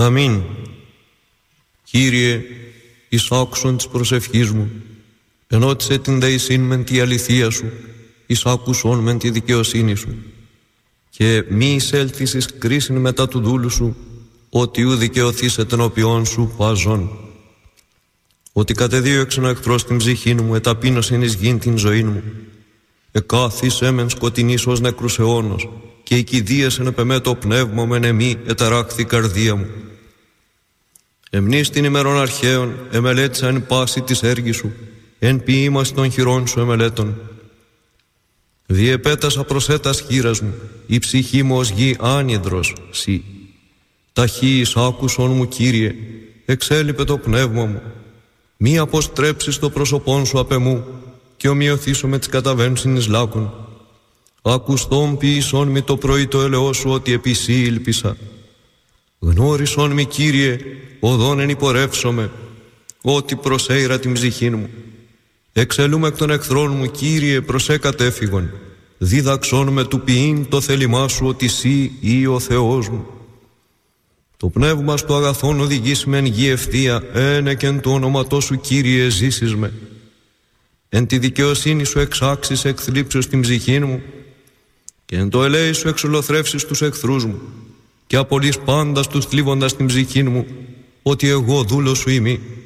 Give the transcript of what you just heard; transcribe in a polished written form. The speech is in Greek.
Αμήν. Κύριε, εις άκουσον της προσευχής μου, ενώτισε την δεησήν μεν τη αληθεία σου, εις άκουσον μεν τη δικαιοσύνη σου, και μη εισέλθεις εις κρίσιν μετά του δούλου σου, ότι ου δικαιωθείς ετενοποιών σου παζών. Ότι κατεδίωξεν ο εχθρός την ψυχήν μου, εταπείνωσεν εις γην την ζωήν μου. Εκάθισέ μεν σκοτεινής ως νεκρούς αιώνος, και οικηδίασεν επεμέ το πνεύμα μεν εμή, εταράχθη καρδία μου. Εμνείς την ημερών αρχαίων, εμελέτησα εν πάση της έργης σου, εν ποίημας των χειρών σου εμελέτων. Διεπέτασα προσέτας χείρας μου, η ψυχή μου ως γη άνυδρος, σύ. Ταχύης άκουσον μου, Κύριε, εξέλιπε το πνεύμα μου. Μη αποστρέψεις το πρόσωπόν σου απ' εμού, και ομοιωθήσω με τις καταβαίνσιν εις λάκων. Ακουστόν ποιησόν μη το πρωί το ελαιό σου, ότι επί σύ ήλπισα. Γνώρισον μη, Κύριε, οδόν εν υπορεύσομαι, ότι προσέειρα την ψυχήν μου. Εξελούμε εκ των εχθρών μου, Κύριε, προσέ κατέφυγον. Δίδαξόν με του ποιήν το θέλημά σου, ότι σύ ή ο Θεός μου. Το πνεύμα στο αγαθόν οδηγείς με εν γη ευθεία, ένεκεν του όνοματό σου, Κύριε, ζήσεις με. Εν τη δικαιοσύνη σου εξάξεις εκθλίψεως την ψυχήν μου, και εν το ελέη σου εξολοθρεύσεις τους εχθρούς μου, και απολύς πάντας τους θλίβοντας την ψυχήν μου, ότι εγώ δούλος σου είμαι.